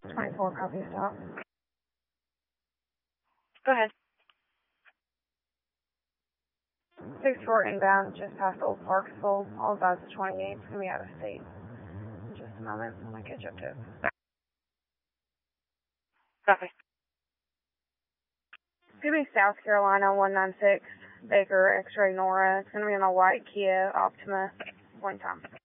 24, copy, stop. Go ahead. 64 inbound, just past Old Parksville. All about the 28. It's going to be out of state. In just a moment, I'm going to catch up to it. Copy. Give me South Carolina 196, Baker, X-ray Nora. It's going to be on a white Kia Optima. Point time.